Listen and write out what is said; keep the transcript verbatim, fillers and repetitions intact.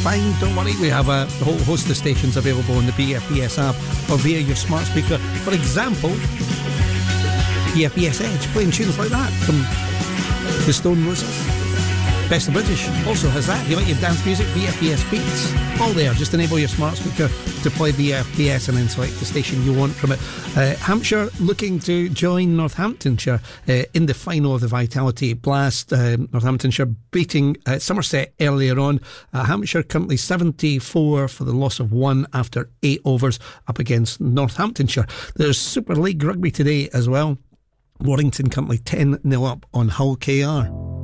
fine, don't worry. We have a whole host of stations available on the B F B S app or via your smart speaker. For example, B F B S Edge, playing tunes like that from the Stone Roses. Best of British also has that. If you like your dance music, B F B S Beats, all there. Just enable your smart speaker to play B F B S and then select the station you want from it. Uh, Hampshire looking to join Northamptonshire uh, in the final of the Vitality Blast. Uh, Northamptonshire beating uh, Somerset earlier on. Uh, Hampshire currently seventy-four for the loss of one after eight overs up against Northamptonshire. There's Super League Rugby today as well. Warrington currently ten nil up on Hull K R.